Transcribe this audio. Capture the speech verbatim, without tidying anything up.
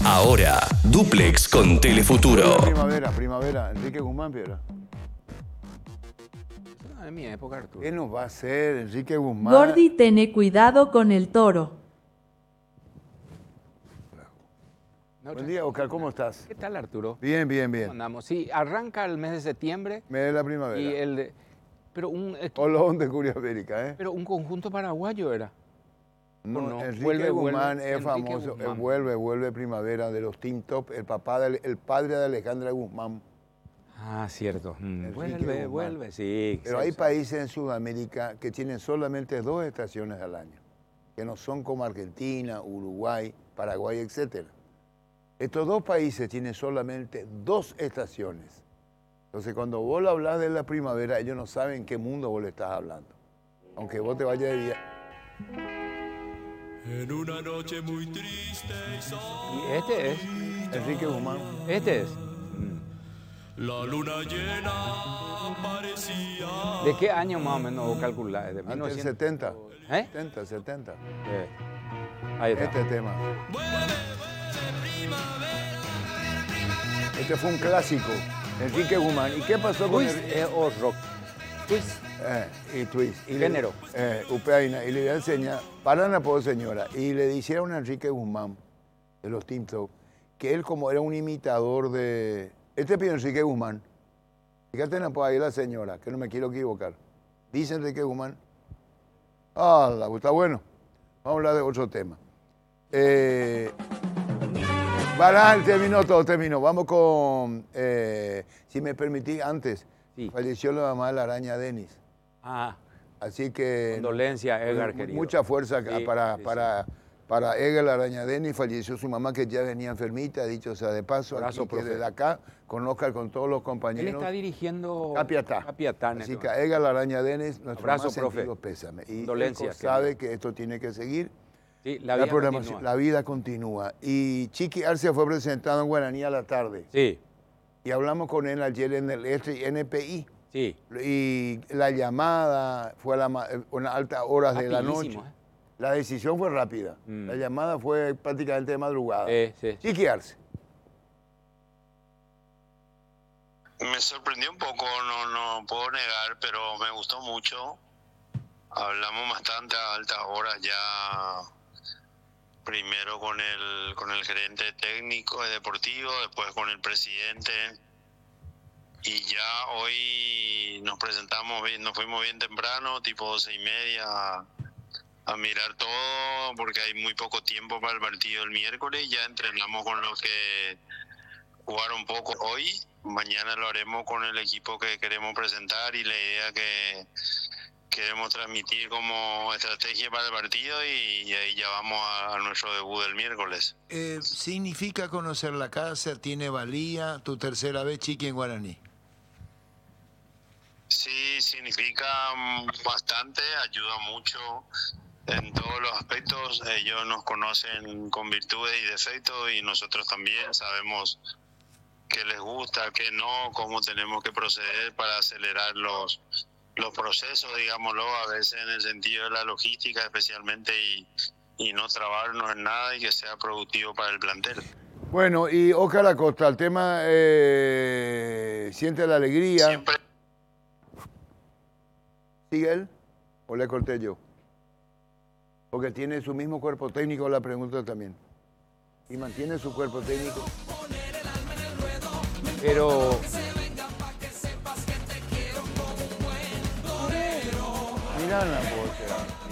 Ahora, Duplex con Telefuturo. Primavera, primavera. Enrique Guzmán, Piedra. No, en mi época, Arturo. ¿Qué nos va a hacer Enrique Guzmán? Gordi, tené cuidado con el toro. No, Buen día, Oscar, ¿cómo estás? ¿Qué tal, Arturo? Bien, bien, ¿Cómo bien. andamos? Sí, arranca el mes de septiembre. Me de la primavera. Y el, pero, un, Olón de Curiamérica, ¿eh? pero un conjunto paraguayo era. No, no, Enrique vuelve, Guzmán vuelve, es Enrique famoso. Guzmán. eh, Vuelve, vuelve primavera de los Team Top, el papá de, el padre de Alejandra Guzmán. Ah, cierto. Mm, Enrique vuelve, Guzmán. vuelve, sí. Pero sí, hay sí. países en Sudamérica que tienen solamente dos estaciones al año, que no son como Argentina, Uruguay, Paraguay, etcétera. Estos dos países tienen solamente dos estaciones. Entonces, cuando vos le hablas de la primavera, ellos no saben en qué mundo vos le estás hablando. Aunque vos te vayas de viaje. En una noche muy triste y sola, Y este es. Enrique Guzmán. Este es. Mm. la luna llena parecía. ¿De qué año más o menos vos calculás? ¿De Antes del mil novecientos? setenta. ¿Eh? setenta, setenta. Eh, Ahí está. Este tema. Este fue un clásico. Enrique Guzmán. ¿Y qué pasó con Twist el... es o rock. Twist. Eh, y twist. Y le- Género. Eh, upeaina. Y le voy a enseñar, para la pobre señora, y le dijeron a Enrique Guzmán, de los Team Top, que él como era un imitador de... Este pide Enrique Guzmán. Fíjate no ahí la señora, que no me quiero equivocar. Dice Enrique Guzmán. Ah, la está bueno. Vamos a hablar de otro tema. Eh, Baral, terminó todo, terminó. Vamos con, eh, si me permitís, antes, Sí. falleció la mamá de la araña Denis. Ah, Así que... condolencia, Edgar, mu- querido. Mucha fuerza Sí, para, sí, para, para Edgar la araña Denis. Falleció su mamá que ya venía enfermita, dicho sea de paso. Abrazo, Aquí, que profe. desde acá, con Oscar, con todos los Él compañeros. está dirigiendo Capiatá. Capiatá, Así Neto. que a Edgar la araña Denis, nuestro Abrazo, más profe. sentido pésame. Y Condolencias, Elco sabe querido. que esto tiene que seguir. Sí, la, La, vida programación, continúa. la vida continúa. Y Chiqui Arce fue presentado en Guaraní a la tarde. Sí, Y hablamos con él ayer en el este N P I. sí. Y la llamada fue a la ma- unas altas horas de la noche. Rapidísimo, ¿eh? La decisión fue rápida. Mm. La llamada fue prácticamente de madrugada. Sí, sí. Chiqui Arce. Me sorprendió un poco, no, no puedo negar, pero me gustó mucho. Hablamos bastante a altas horas ya, primero con el con el gerente técnico y deportivo, después con el presidente. Y ya hoy nos presentamos, bien, nos fuimos bien temprano, tipo doce y media, a, a mirar todo, porque hay muy poco tiempo para el partido el miércoles. Ya entrenamos con los que jugaron poco hoy. Mañana lo haremos con el equipo que queremos presentar y la idea que queremos transmitir como estrategia para el partido, y, y ahí ya vamos a, a nuestro debut del miércoles. Eh, ¿Significa conocer la casa? ¿Tiene valía tu tercera vez, Chiqui, en Guaraní? Sí, significa mm, bastante, ayuda mucho en todos los aspectos. Ellos nos conocen con virtudes y defectos y nosotros también sabemos qué les gusta, qué no, cómo tenemos que proceder para acelerar los, los procesos, digámoslo, a veces en el sentido de la logística especialmente, y, y no trabarnos en nada y que sea productivo para el plantel. Bueno, y Oscar Acosta, el tema eh, siente la alegría. Siempre. ¿Sigue él o le corté yo? Porque tiene su mismo cuerpo técnico, la pregunta también. ¿Y mantiene su cuerpo técnico? Pero Mirá la voz.